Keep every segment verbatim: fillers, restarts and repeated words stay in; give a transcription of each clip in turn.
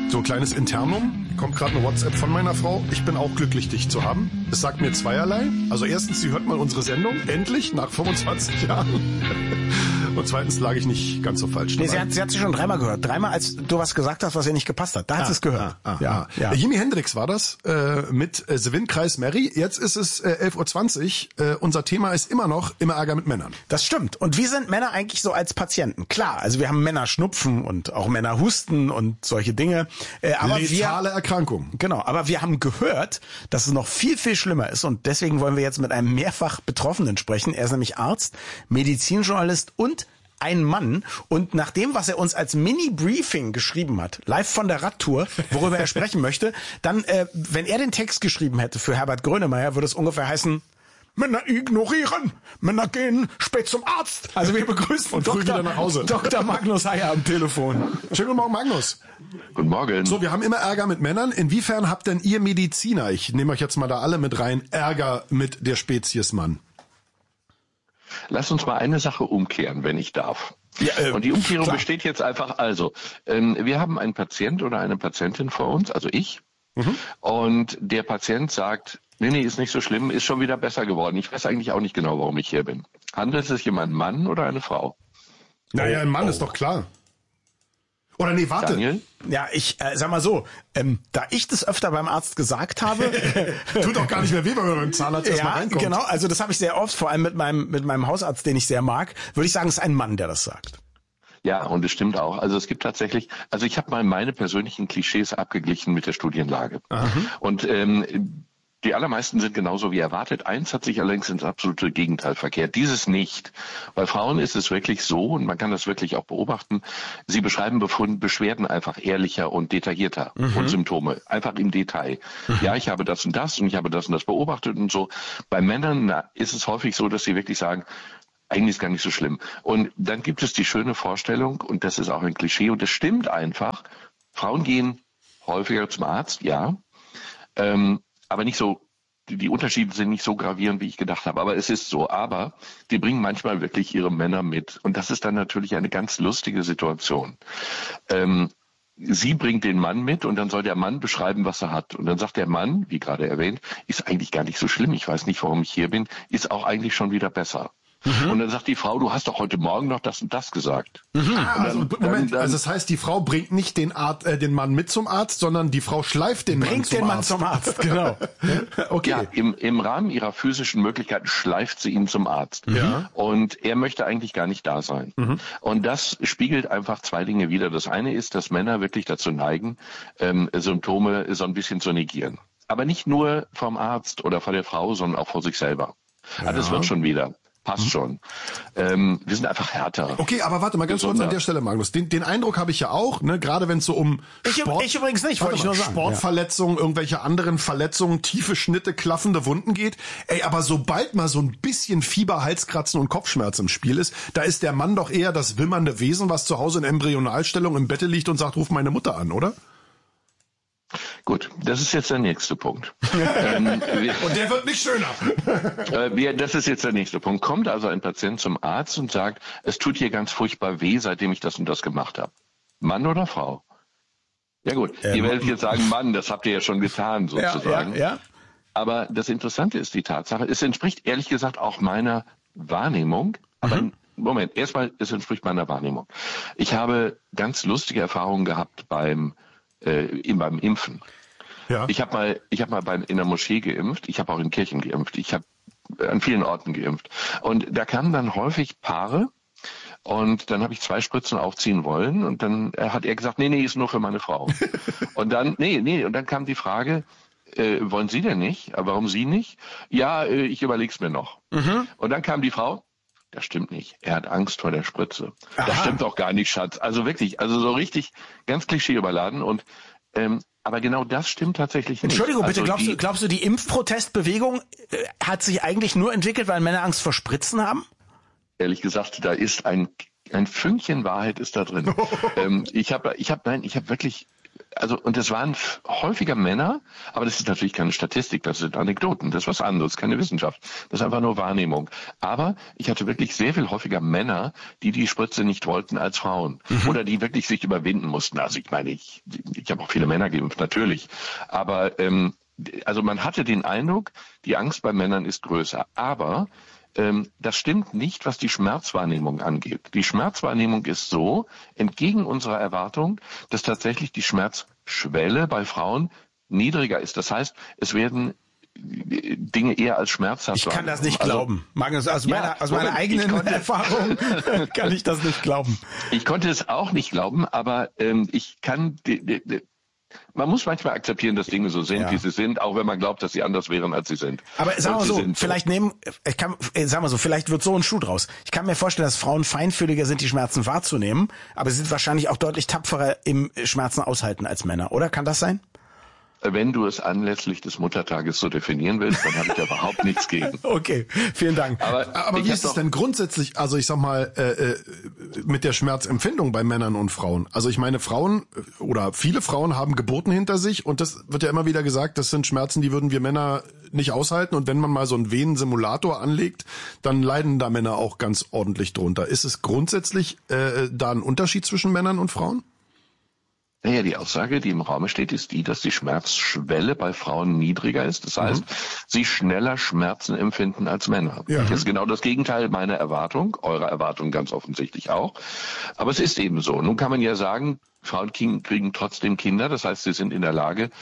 So, kleines Internum. Kommt gerade eine WhatsApp von meiner Frau. Ich bin auch glücklich, dich zu haben. Es sagt mir zweierlei. Also erstens, sie hört mal unsere Sendung. Endlich, nach fünfundzwanzig Jahren. Und zweitens lag ich nicht ganz so falsch. Nee, sie hat, sie hat sie schon dreimal gehört. Dreimal, als du was gesagt hast, was ihr nicht gepasst hat. Da hat ah, sie es gehört. Ah, ah, ja, ah. ja. Jimi Hendrix war das äh, mit äh, The Windkreis Mary. Jetzt ist es äh, elf Uhr zwanzig. Äh, unser Thema ist immer noch immer Ärger mit Männern. Das stimmt. Und wie sind Männer eigentlich so als Patienten? Klar, also wir haben Männer Schnupfen und auch Männer Husten und solche Dinge. Äh, aber Letale wir, Erkrankung. Genau, aber wir haben gehört, dass es noch viel, viel schlimmer ist. Und deswegen wollen wir jetzt mit einem mehrfach Betroffenen sprechen. Er ist nämlich Arzt, Medizinjournalist und ein Mann, und nach dem, was er uns als Mini-Briefing geschrieben hat, live von der Radtour, worüber er sprechen möchte, dann, äh, wenn er den Text geschrieben hätte für Herbert Grönemeyer, würde es ungefähr heißen: Männer ignorieren, Männer gehen spät zum Arzt. Also wir begrüßen und früh wieder nach Hause. Doktor Magnus Heyer am Telefon. Schönen guten Morgen, Magnus. Guten Morgen. So, wir haben immer Ärger mit Männern. Inwiefern habt denn ihr Mediziner, ich nehme euch jetzt mal da alle mit rein, Ärger mit der Spezies Mann? Lass uns mal eine Sache umkehren, wenn ich darf. Ja, äh, und die Umkehrung klar. besteht jetzt einfach, also, ähm, wir haben einen Patient oder eine Patientin vor uns, also ich, mhm. und der Patient sagt, nee, nee, ist nicht so schlimm, ist schon wieder besser geworden. Ich weiß eigentlich auch nicht genau, warum ich hier bin. Handelt es sich um einen Mann oder eine Frau? Naja, ein Mann oh. ist doch klar. Oder nee, warte. Daniel? Ja, ich äh, sag mal so, ähm, da ich das öfter beim Arzt gesagt habe, tut auch gar nicht mehr weh, wenn man beim Zahnarzt ja, erstmal reinkommt. Genau, also das habe ich sehr oft, vor allem mit meinem mit meinem Hausarzt, den ich sehr mag, würde ich sagen, es ist ein Mann, der das sagt. Ja, und es stimmt auch. Also es gibt tatsächlich, also ich habe mal meine persönlichen Klischees abgeglichen mit der Studienlage. Mhm. Und ähm, die allermeisten sind genauso wie erwartet. Eins hat sich allerdings ins absolute Gegenteil verkehrt. Dieses nicht. Bei Frauen ist es wirklich so, und man kann das wirklich auch beobachten, sie beschreiben Befund, Beschwerden einfach ehrlicher und detaillierter mhm. und Symptome. Einfach im Detail. Mhm. Ja, ich habe das und das und ich habe das und das beobachtet und so. Bei Männern na, ist es häufig so, dass sie wirklich sagen, eigentlich ist gar nicht so schlimm. Und dann gibt es die schöne Vorstellung, und das ist auch ein Klischee, und das stimmt einfach, Frauen gehen häufiger zum Arzt, ja, ähm, aber nicht so, die Unterschiede sind nicht so gravierend, wie ich gedacht habe. Aber es ist so. Aber die bringen manchmal wirklich ihre Männer mit. Und das ist dann natürlich eine ganz lustige Situation. Ähm, sie bringt den Mann mit und dann soll der Mann beschreiben, was er hat. Und dann sagt der Mann, wie gerade erwähnt, ist eigentlich gar nicht so schlimm. Ich weiß nicht, warum ich hier bin. Ist auch eigentlich schon wieder besser. Mhm. Und dann sagt die Frau, du hast doch heute Morgen noch das und das gesagt. Mhm. Ah, dann, also, Moment, dann, dann, also das heißt, die Frau bringt nicht den Arzt, äh, den Mann mit zum Arzt, sondern die Frau schleift den Mann zum den Mann Arzt. zum Arzt, genau. Okay. Ja, im, im Rahmen ihrer physischen Möglichkeiten schleift sie ihn zum Arzt. Ja. Und er möchte eigentlich gar nicht da sein. Mhm. Und das spiegelt einfach zwei Dinge wider. Das eine ist, dass Männer wirklich dazu neigen, ähm, Symptome so ein bisschen zu negieren. Aber nicht nur vom Arzt oder von der Frau, sondern auch vor sich selber. Ja. Also das wird schon wieder. Passt schon. Ähm, wir sind einfach härter. Okay, aber warte mal ganz kurz an der Stelle, Magnus. Den, den Eindruck habe ich ja auch, ne, gerade wenn es so um Sport, ich, ich übrigens nicht, wollte ich nur sagen. Sportverletzungen, ja. irgendwelche anderen Verletzungen, tiefe Schnitte, klaffende Wunden geht. Ey, aber sobald mal so ein bisschen Fieber, Halskratzen und Kopfschmerz im Spiel ist, da ist der Mann doch eher das wimmernde Wesen, was zu Hause in Embryonalstellung im Bette liegt und sagt, ruf meine Mutter an, oder? Gut, das ist jetzt der nächste Punkt. ähm, wir, und der wird nicht schöner. äh, wir, das ist jetzt der nächste Punkt. Kommt also ein Patient zum Arzt und sagt, es tut hier ganz furchtbar weh, seitdem ich das und das gemacht habe. Mann oder Frau? Ja gut, ähm, ihr werdet jetzt sagen, Mann, das habt ihr ja schon getan, sozusagen. Ja, ja, ja. Aber das Interessante ist die Tatsache, es entspricht ehrlich gesagt auch meiner Wahrnehmung, aber mhm. Moment, erstmal, es entspricht meiner Wahrnehmung. Ich habe ganz lustige Erfahrungen gehabt beim Äh, beim Impfen. Ja. Ich habe mal, ich habe mal beim, in der Moschee geimpft. Ich habe auch in Kirchen geimpft. Ich habe an vielen Orten geimpft. Und da kamen dann häufig Paare. Und dann habe ich zwei Spritzen aufziehen wollen. Und dann hat er gesagt, nee, nee, ist nur für meine Frau. Und dann, nee, nee. Und dann kam die Frage, äh, wollen Sie denn nicht? Aber warum Sie nicht? Ja, äh, ich überleg's mir noch. Mhm. Und dann kam die Frau. Das stimmt nicht. Er hat Angst vor der Spritze. Aha. Das stimmt auch gar nicht, Schatz. Also wirklich, also so richtig ganz Klischee überladen. Und ähm, aber genau das stimmt tatsächlich nicht. Entschuldigung, bitte, also glaubst die, du, glaubst du, die Impfprotestbewegung äh, hat sich eigentlich nur entwickelt, weil Männer Angst vor Spritzen haben? Ehrlich gesagt, da ist ein ein Fünkchen Wahrheit ist da drin. ähm, ich habe, ich habe, nein, ich habe wirklich also, und es waren häufiger Männer, aber das ist natürlich keine Statistik, das sind Anekdoten, das ist was anderes, keine Wissenschaft. Das ist einfach nur Wahrnehmung. Aber ich hatte wirklich sehr viel häufiger Männer, die die Spritze nicht wollten als Frauen. Mhm. Oder die wirklich sich überwinden mussten. Also ich meine, ich, ich habe auch viele Männer geimpft, natürlich. Aber ähm, also man hatte den Eindruck, die Angst bei Männern ist größer. Aber ähm, das stimmt nicht, was die Schmerzwahrnehmung angeht. Die Schmerzwahrnehmung ist so, entgegen unserer Erwartung, dass tatsächlich die Schmerzschwelle bei Frauen niedriger ist. Das heißt, es werden Dinge eher als schmerzhaft. Ich kann das nicht also, glauben. Magnus, aus meiner, ja, aus meiner eigenen konnte, Erfahrung kann ich das nicht glauben. Ich konnte es auch nicht glauben, aber ähm, ich kann... Die, die, die, man muss manchmal akzeptieren, dass Dinge so sind, ja. wie sie sind, auch wenn man glaubt, dass sie anders wären, als sie sind. Aber sagen wir so, vielleicht so. nehmen, ich kann, sagen wir so, vielleicht wird so ein Schuh draus. Ich kann mir vorstellen, dass Frauen feinfühliger sind, die Schmerzen wahrzunehmen, aber sie sind wahrscheinlich auch deutlich tapferer im Schmerzen aushalten als Männer, oder? Kann das sein? Wenn du es anlässlich des Muttertages so definieren willst, dann habe ich da überhaupt nichts gegen. Okay, vielen Dank. Aber, aber wie ist es denn grundsätzlich, also ich sag mal, äh, mit der Schmerzempfindung bei Männern und Frauen? Also ich meine, Frauen oder viele Frauen haben Geburten hinter sich und das wird ja immer wieder gesagt, das sind Schmerzen, die würden wir Männer nicht aushalten. Und wenn man mal so einen Venensimulator anlegt, dann leiden da Männer auch ganz ordentlich drunter. Ist es grundsätzlich äh, da ein Unterschied zwischen Männern und Frauen? Naja, die Aussage, die im Raum steht, ist die, dass die Schmerzschwelle bei Frauen niedriger ist. Das heißt, mhm. sie schneller Schmerzen empfinden als Männer. Ja. Das ist genau das Gegenteil meiner Erwartung, eurer Erwartung ganz offensichtlich auch. Aber es ist eben so. Nun kann man ja sagen, Frauen kriegen trotzdem Kinder. Das heißt, sie sind in der Lage,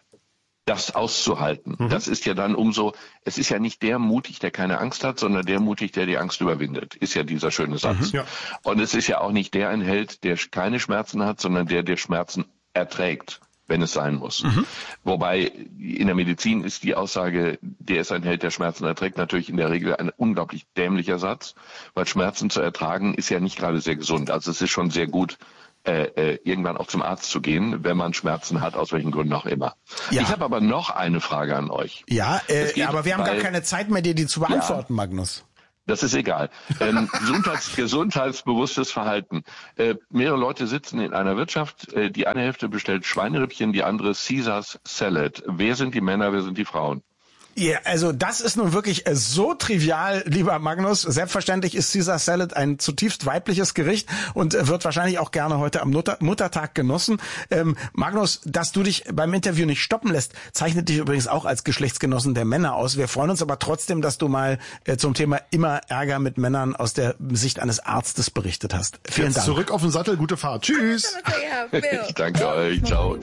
das auszuhalten. Mhm. Das ist ja dann umso, es ist ja nicht der mutig, der keine Angst hat, sondern der mutig, der die Angst überwindet, ist ja dieser schöne Satz. Mhm, ja. Und es ist ja auch nicht der ein Held, der keine Schmerzen hat, sondern der, der Schmerzen erträgt, wenn es sein muss. Mhm. Wobei in der Medizin ist die Aussage, der ist ein Held, der Schmerzen erträgt, natürlich in der Regel ein unglaublich dämlicher Satz, weil Schmerzen zu ertragen ist ja nicht gerade sehr gesund. Also es ist schon sehr gut, Äh, äh, irgendwann auch zum Arzt zu gehen, wenn man Schmerzen hat, aus welchen Gründen auch immer. Ja. Ich habe aber noch eine Frage an euch. Ja, äh, aber wir haben bei, gar keine Zeit mehr, dir die zu beantworten, ja, Magnus. Das ist egal. Ähm, Gesundheits, gesundheitsbewusstes Verhalten. Äh, mehrere Leute sitzen in einer Wirtschaft, äh, die eine Hälfte bestellt Schweinerippchen, die andere Caesars Salad. Wer sind die Männer, wer sind die Frauen? Ja, also das ist nun wirklich so trivial, lieber Magnus. Selbstverständlich ist Caesar Salad ein zutiefst weibliches Gericht und wird wahrscheinlich auch gerne heute am Mutter- Muttertag genossen. Ähm, Magnus, dass du dich beim Interview nicht stoppen lässt, zeichnet dich übrigens auch als Geschlechtsgenossen der Männer aus. Wir freuen uns aber trotzdem, dass du mal äh, zum Thema immer Ärger mit Männern aus der Sicht eines Arztes berichtet hast. Vielen Jetzt Dank. Zurück auf den Sattel, gute Fahrt. Tschüss. Ich danke euch. Ciao.